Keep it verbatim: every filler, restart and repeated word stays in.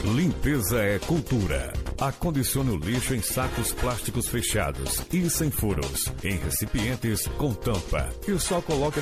Limpeza é cultura. Acondicione o lixo em sacos plásticos fechados e sem furos, em recipientes com tampa, e só coloque